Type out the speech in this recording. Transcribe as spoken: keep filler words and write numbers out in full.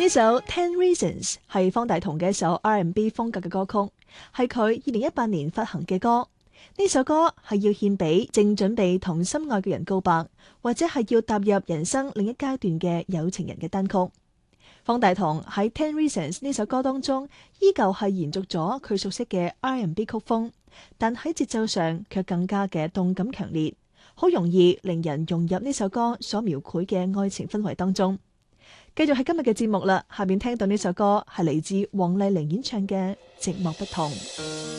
呢首《Ten Reasons》係方大同嘅一首 R and B 風格嘅歌曲，係佢二零一八年發行嘅歌。呢首歌係要獻俾正準備同心愛嘅人告白，或者係要踏入人生另一階段嘅有情人嘅單曲。方大同喺《Ten Reasons》呢首歌當中，依舊係延續咗佢熟悉嘅 R and B 曲風，但喺節奏上卻更加嘅動感強烈，好容易令人融入呢首歌所描繪嘅愛情氛圍當中。繼續係今日嘅節目啦，下面聽到呢首歌係嚟自黃麗玲演唱嘅《寂寞不痛》。